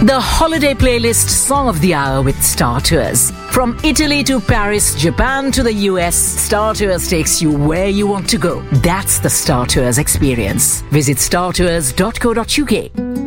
The holiday playlist song of the hour with Star Tours. From Italy to Paris, Japan to the US, Star Tours takes you where you want to go. That's the Star Tours experience. Visit startours.co.uk.